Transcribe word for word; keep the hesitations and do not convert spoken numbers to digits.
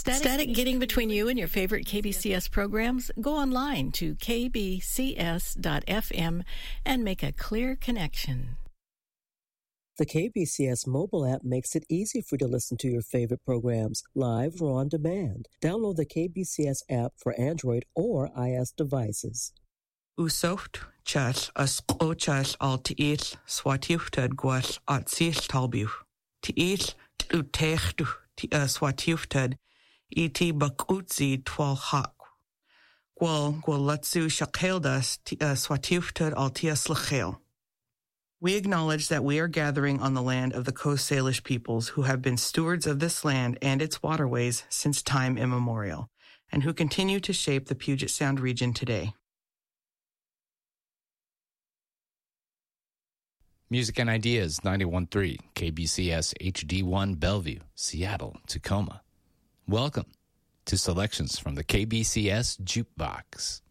Static, Static getting between you and your favorite K B C S programs? Go online to k b c s dot f m and make a clear connection. The K B C S mobile app makes it easy for you to listen to your favorite programs live or on demand. Download the K B C S app for Android or iOS devices. Usocht chas as ochas al tiis swatiuftad guas at sis talbu. Tiis utechtu ti swatiuftad iti bakutzi twal hak. Gwal gwal latsu shakheldas ti swatiuftad al tias lachel. We acknowledge that we are gathering on the land of the Coast Salish peoples who have been stewards of this land and its waterways since time immemorial, and who continue to shape the Puget Sound region today. Music and Ideas ninety-one point three, K B C S H D one Bellevue, Seattle, Tacoma. Welcome to selections from the K B C S Jukebox.